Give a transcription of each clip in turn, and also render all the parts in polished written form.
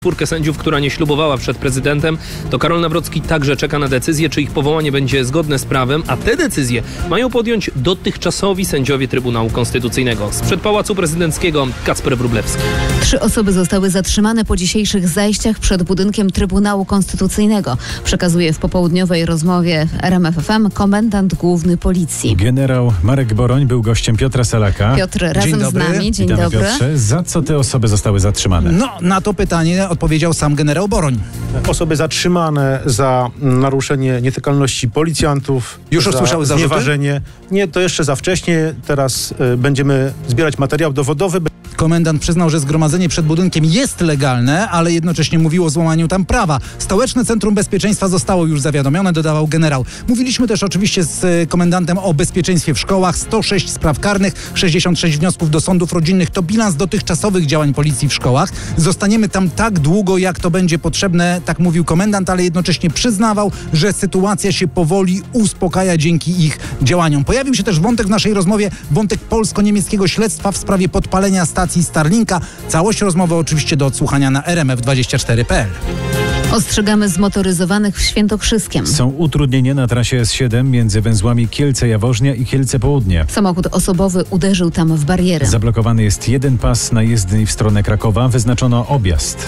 Czwórkę sędziów, która nie ślubowała przed prezydentem, to Karol Nawrocki także czeka na decyzję, czy ich powołanie będzie zgodne z prawem, a te decyzje mają podjąć dotychczasowi sędziowie Trybunału Konstytucyjnego. Sprzed Pałacu Prezydenckiego Kacper Wróblewski. 3 osoby zostały zatrzymane po dzisiejszych zajściach przed budynkiem Trybunału Konstytucyjnego. Przekazuje w popołudniowej rozmowie RMF FM komendant główny policji. Generał Marek Boroń był gościem Piotra Salaka. Piotr razem z nami. Dzień Witamy, dobry. Piotrze. Za co te osoby zostały zatrzymane? No, na to pytanie odpowiedział sam generał Boroń. Osoby zatrzymane za naruszenie nietykalności policjantów. Już usłyszały zarzuty? Znieważenie. Nie, to jeszcze za wcześnie. Teraz będziemy zbierać materiał dowodowy. Komendant przyznał, że zgromadzenie przed budynkiem jest legalne, ale jednocześnie mówił o złamaniu tam prawa. Stołeczne Centrum Bezpieczeństwa zostało już zawiadomione, dodawał generał. Mówiliśmy też oczywiście z komendantem o bezpieczeństwie w szkołach. 106 spraw karnych, 66 wniosków do sądów rodzinnych. To bilans dotychczasowych działań policji w szkołach. Zostaniemy tam tak długo, jak to będzie potrzebne, tak mówił komendant, ale jednocześnie przyznawał, że sytuacja się powoli uspokaja dzięki ich działaniom. Pojawił się też wątek w naszej rozmowie, wątek polsko-niemieckiego śledztwa w sprawie podpalenia stacji Starlinka. Całość rozmowy oczywiście do odsłuchania na rmf24.pl. Ostrzegamy zmotoryzowanych w Świętokrzyskiem. Są utrudnienia na trasie S7 między węzłami Kielce-Jaworznia i Kielce-Południe. Samochód osobowy uderzył tam w barierę. Zablokowany jest jeden pas na jezdni w stronę Krakowa. Wyznaczono objazd.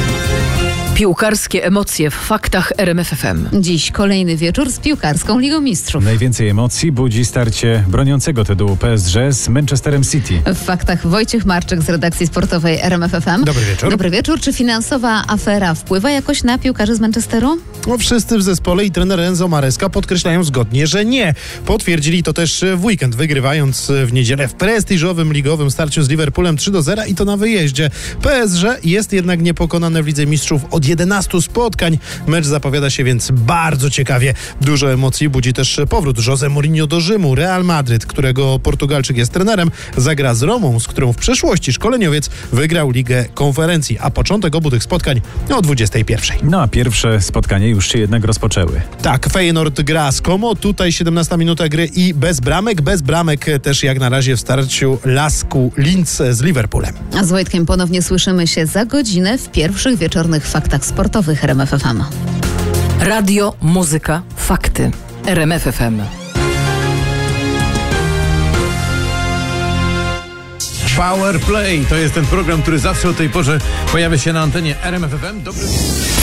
Piłkarskie emocje w faktach RMF FM. Dziś kolejny wieczór z piłkarską Ligą Mistrzów. Najwięcej emocji budzi starcie broniącego tytułu PSG z Manchesterem City. W faktach Wojciech Marczyk z redakcji sportowej RMF FM. Dobry wieczór. Dobry wieczór. Czy finansowa afera wpływa jakoś na piłkarzy z Manchesteru? No, wszyscy w zespole i trener Enzo Maresca podkreślają zgodnie, że nie. Potwierdzili to też w weekend, wygrywając w niedzielę w prestiżowym ligowym starciu z Liverpoolem 3-0 i to na wyjeździe. PSG jest jednak niepokonane w Lidze Mistrzów od 11 spotkań. Mecz zapowiada się więc bardzo ciekawie. Dużo emocji budzi też powrót Jose Mourinho do Rzymu. Real Madryt, którego Portugalczyk jest trenerem, zagra z Romą, z którą w przeszłości szkoleniowiec wygrał Ligę Konferencji, a początek obu tych spotkań o 21. No a pierwsze spotkania już się jednak rozpoczęły. Tak, Feyenoord gra z Como, tutaj 17 minuta gry i bez bramek też jak na razie w starciu Lasku Linz z Liverpoolem. A z Wojtkiem ponownie słyszymy się za godzinę w pierwszych wieczornych faktach sportowych RMF FM. Radio, muzyka, fakty. RMF FM. Power Play to jest ten program, który zawsze o tej porze pojawia się na antenie RMF FM. Dobry wieczór.